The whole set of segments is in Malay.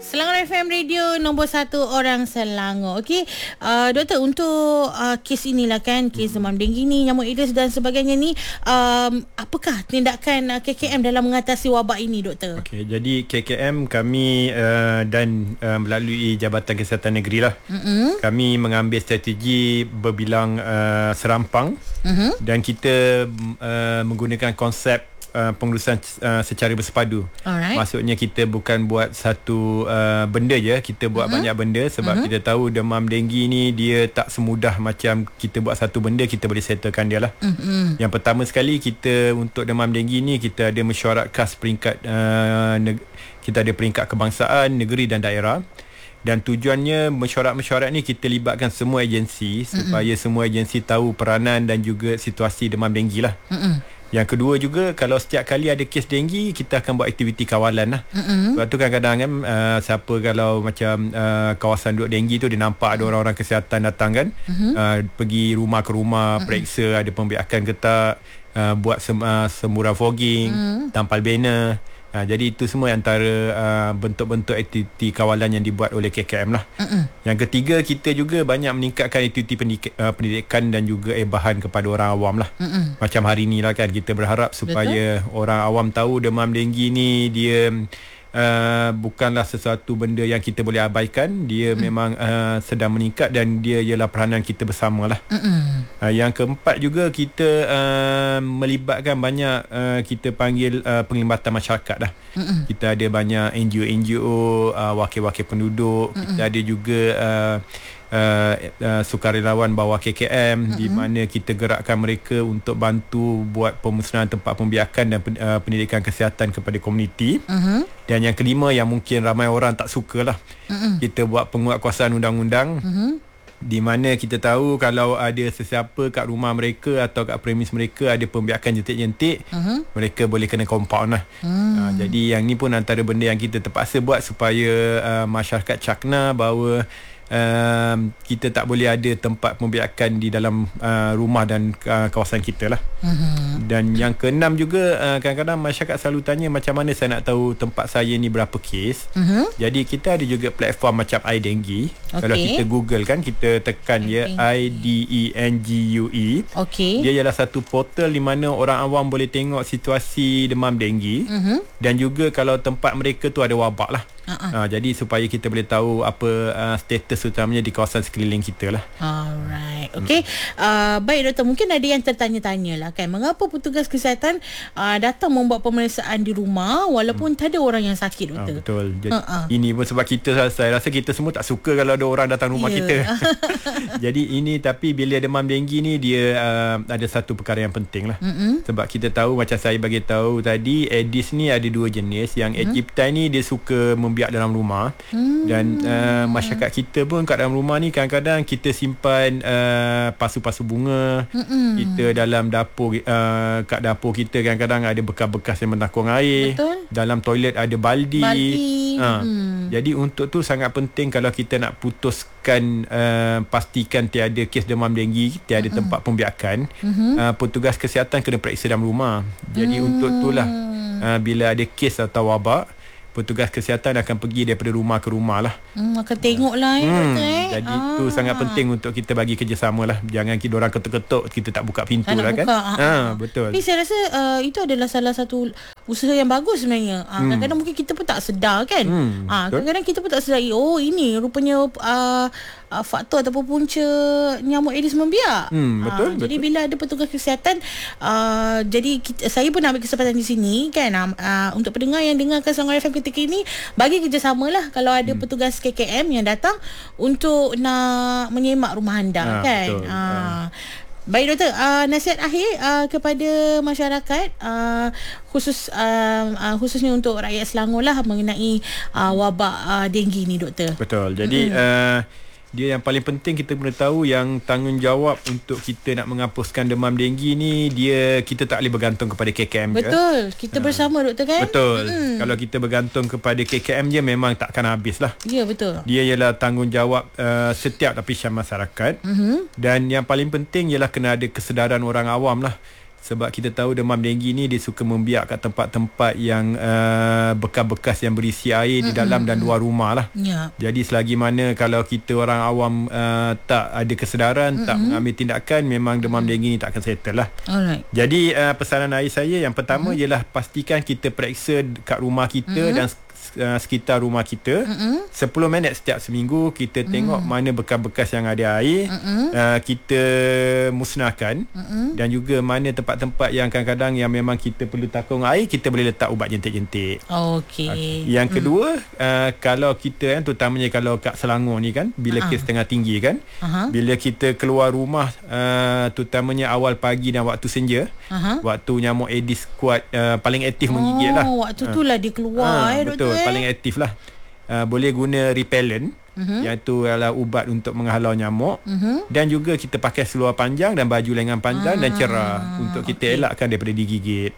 Selangor FM Radio nombor 1 orang Selangor. Okey, doktor, untuk kes inilah kan, kes demam denggi ni, nyamuk Aedes dan sebagainya ni, apakah tindakan KKM dalam mengatasi wabak ini, doktor? Okey, jadi KKM kami dan melalui Jabatan Kesihatan Negeri lah, kami mengambil strategi berbilang serampang, dan kita menggunakan konsep pengurusan secara bersepadu. Alright. Maksudnya kita bukan buat satu benda je, kita buat banyak benda sebab kita tahu demam denggi ni dia tak semudah macam kita buat satu benda kita boleh settlekan dia lah. Yang pertama sekali, kita untuk demam denggi ni kita ada mesyuarat khas peringkat kita ada peringkat kebangsaan, negeri dan daerah. Dan tujuannya mesyuarat-mesyuarat ni kita libatkan semua agensi supaya semua agensi tahu peranan dan juga situasi demam denggi lah. Yang kedua juga, kalau setiap kali ada kes denggi, kita akan buat aktiviti kawalan lah. Sebab tu kadang-kadang kan, siapa kalau macam kawasan duduk denggi tu, dia nampak ada orang-orang kesihatan datang kan, pergi rumah ke rumah, periksa ada pembiakan ke tak, buat semburan fogging, tampal banner. Jadi itu semua antara bentuk-bentuk aktiviti kawalan yang dibuat oleh KKM lah. Yang ketiga, kita juga banyak meningkatkan aktiviti pendidikan dan juga bahan kepada orang awam lah. Macam hari ni lah kan, kita berharap supaya orang awam tahu demam denggi ni dia bukanlah sesuatu benda yang kita boleh abaikan. Dia memang sedang meningkat dan dia ialah peranan kita bersama lah. Yang keempat juga, kita melibatkan banyak, kita panggil penglibatan masyarakat lah. Kita ada banyak NGO, wakil-wakil penduduk. Kita ada juga sukarelawan bawah KKM, di mana kita gerakkan mereka untuk bantu buat pemusnahan tempat pembiakan dan pendidikan kesihatan kepada komuniti. Dan yang kelima, yang mungkin ramai orang tak suka lah, kita buat penguatkuasaan undang-undang, di mana kita tahu kalau ada sesiapa kat rumah mereka atau kat premis mereka ada pembiakan jentik-jentik, mereka boleh kena compound lah. Jadi yang ni pun antara benda yang kita terpaksa buat supaya masyarakat cakna bahawa kita tak boleh ada tempat pembiakan di dalam rumah dan kawasan kita lah. Dan yang keenam juga, kadang-kadang masyarakat selalu tanya macam mana saya nak tahu tempat saya ni berapa kes. Jadi kita ada juga platform macam iDengue. Kalau kita Google kan, kita tekan je IDENGUE. Dia ialah satu portal di mana orang awam boleh tengok situasi demam denggi, dan juga kalau tempat mereka tu ada wabak lah. Jadi supaya kita boleh tahu apa status utamanya di kawasan sekeliling kita lah. Alright. Okay. Baik doktor, mungkin ada yang tertanya-tanya lah kan, mengapa petugas kesihatan datang membuat pemeriksaan di rumah walaupun tak ada orang yang sakit, doktor? Betul. Jadi, ini pun sebab saya rasa kita semua tak suka kalau ada orang datang rumah kita. Jadi ini, tapi bila demam denggi ni, dia ada satu perkara yang penting lah. Sebab kita tahu, macam saya bagi tahu tadi, Aedes ni ada dua jenis. Yang aegypti ni dia suka membiak dalam rumah, dan masyarakat kita pun kat dalam rumah ni kadang-kadang kita simpan pasu-pasu bunga. Kita dalam dapur, kat dapur kita kadang-kadang ada bekas-bekas yang menakung air. Betul. Dalam toilet ada baldi. Jadi untuk tu sangat penting kalau kita nak putuskan, pastikan tiada kes demam denggi, tiada tempat pembiakan, petugas kesihatan kena periksa dalam rumah. Jadi untuk itulah bila ada kes atau wabak, petugas kesihatan akan pergi daripada rumah ke rumah lah. Akan tengok lah Jadi itu sangat penting untuk kita bagi kerjasama lah. Jangan kita orang ketuk-ketuk, kita tak buka pintu lah kan. Betul. Tapi saya rasa itu adalah salah satu usaha yang bagus sebenarnya. Kadang-kadang mungkin kita pun tak sedar kan. Kadang-kadang kita pun tak sedar, oh ini rupanya faktor ataupun punca nyamuk Aedes membiak. Betul. Jadi bila ada petugas kesihatan, jadi saya pun nak ambil kesempatan di sini kan, untuk pendengar yang dengarkan Selangor FM ketika ini, bagi kerjasama lah kalau ada petugas KKM yang datang untuk nak menyemak rumah anda kan. Betul. Baik doktor, nasihat akhir kepada masyarakat, khususnya untuk rakyat Selangor lah, mengenai wabak denggi ni, doktor. Betul. Jadi dia yang paling penting kita kena tahu yang tanggungjawab untuk kita nak menghapuskan demam denggi ni, kita tak boleh bergantung kepada KKM je. Betul. Kita bersama, doktor kan? Betul. Kalau kita bergantung kepada KKM je, memang takkan habis lah. Ya, betul. Dia ialah tanggungjawab setiap lapisan masyarakat. Dan yang paling penting ialah kena ada kesedaran orang awam lah. Sebab kita tahu demam denggi ni dia suka membiak kat tempat-tempat yang bekas-bekas yang berisi air di dalam dan luar rumah lah. Jadi selagi mana kalau kita orang awam tak ada kesedaran, tak mengambil tindakan, memang demam denggi ni tak akan settle lah. Alright. Jadi pesanan air saya yang pertama ialah pastikan kita periksa kat rumah kita dan sekitar rumah kita 10 minit setiap seminggu. Kita tengok mana bekas-bekas yang ada air, kita musnahkan, dan juga mana tempat-tempat yang kadang-kadang yang memang kita perlu takung air, kita boleh letak ubat jentik-jentik. Okey. Yang kedua, kalau kita terutamanya kalau kat Selangor ni kan, bila kes tengah tinggi kan, bila kita keluar rumah, terutamanya awal pagi dan waktu senja, waktu nyamuk Aedes kuat paling aktif menggigit lah. Waktu tu lah dia keluar betul, paling aktif lah. Boleh guna repellent, iaitu adalah ubat untuk menghalau nyamuk, dan juga kita pakai seluar panjang dan baju lengan panjang dan cerah untuk kita elakkan daripada digigit.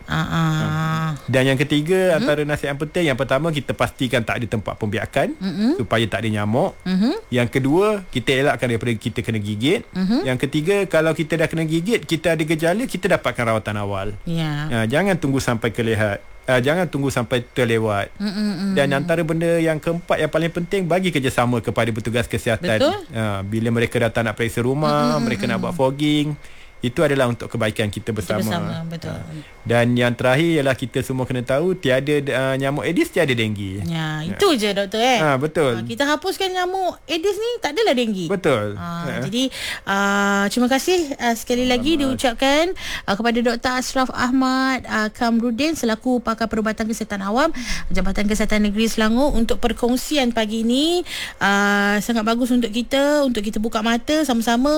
Dan yang ketiga, antara nasihat yang penting, yang pertama kita pastikan tak ada tempat pembiakan supaya tak ada nyamuk. Yang kedua, kita elakkan daripada kita kena gigit. Yang ketiga, kalau kita dah kena gigit, kita ada gejala, kita dapatkan rawatan awal. Jangan tunggu sampai kelehat. Jangan tunggu sampai terlewat. Dan antara benda yang keempat yang paling penting, bagi kerjasama kepada petugas kesihatan. Bila mereka datang nak periksa rumah, mereka nak buat fogging, itu adalah untuk kebaikan kita bersama. Betul. Dan yang terakhir ialah kita semua kena tahu, tiada nyamuk Aedes, tiada denggi. Itu je doktor betul. Kita hapuskan nyamuk Aedes ni, tak adalah denggi. Betul. Jadi terima kasih sekali lagi diucapkan kepada Dr. Ashraf Ahmad Kamrudin selaku Pakar Perubatan Kesihatan Awam Jabatan Kesihatan Negeri Selangor untuk perkongsian pagi ini. Sangat bagus untuk kita buka mata sama-sama.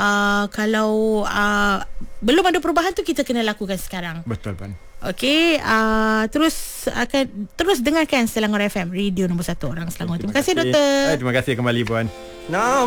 Kalau belum ada perubahan tu, kita kena lakukan sekarang. Betul, Pan. Okey, terus dengarkan Selangor FM, radio nombor 1 orang Selangor. Terima kasih doktor. Terima kasih kembali, Puan.